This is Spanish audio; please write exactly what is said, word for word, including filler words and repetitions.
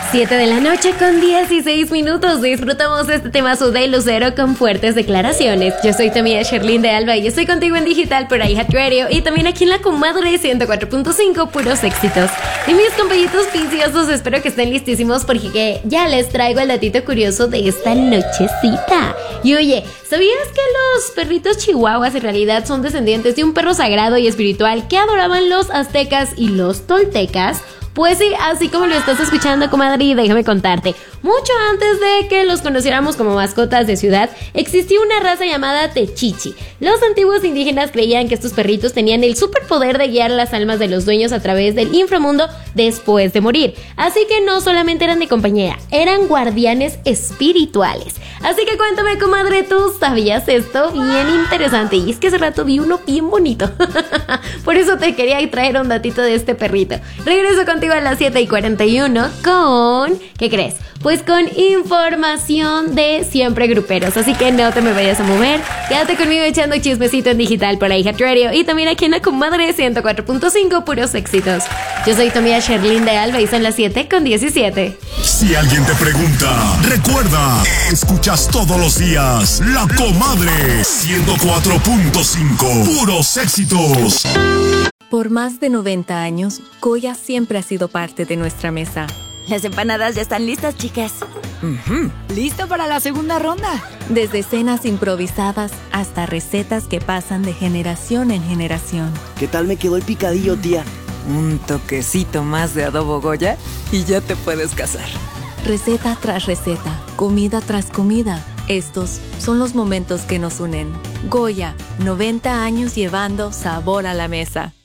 siete de la noche con dieciséis minutos. Disfrutamos de este temazo de Lucero con fuertes declaraciones. Yo soy tu amiga Sherlyn de Alba y estoy contigo en digital por iHeartRadio y también aquí en la comadre ciento cuatro punto cinco, puros éxitos. Y mis compañitos viciosos, espero que estén listísimos porque ya les traigo el datito curioso de esta nochecita. Y oye, ¿sabías que los perritos chihuahuas en realidad son descendientes de un perro sagrado y espiritual que adoraban los aztecas y los toltecas? Pues sí, así como lo estás escuchando, comadre, y déjame contarte. Mucho antes de que los conociéramos como mascotas de ciudad, existía una raza llamada Techichi. Los antiguos indígenas creían que estos perritos tenían el superpoder de guiar las almas de los dueños a través del inframundo después de morir. Así que no solamente eran de compañía, eran guardianes espirituales. Así que cuéntame, comadre, ¿tú sabías esto? Bien interesante. Y es que hace rato vi uno bien bonito. Por eso te quería traer un datito de este perrito. Regreso contigo a las siete y cuarenta y uno con... ¿qué crees? Pues con información de Siempre Gruperos. Así que no te me vayas a mover. Quédate conmigo echando chismecito en digital por iHeartRadio y también aquí en la comadre ciento cuatro punto cinco, puros éxitos. Yo soy tu amiga Sherlyn de Alba y son las siete con diecisiete. Si alguien te pregunta, recuerda, escuchas todos los días La Comadre ciento cuatro punto cinco, puros éxitos. Por más de noventa años, Goya siempre ha sido parte de nuestra mesa. Las empanadas ya están listas, chicas. Uh-huh. ¿Listo para la segunda ronda? Desde cenas improvisadas hasta recetas que pasan de generación en generación. ¿Qué tal me quedó el picadillo, tía? Un toquecito más de adobo Goya y ya te puedes casar. Receta tras receta, comida tras comida. Estos son los momentos que nos unen. Goya, noventa años llevando sabor a la mesa.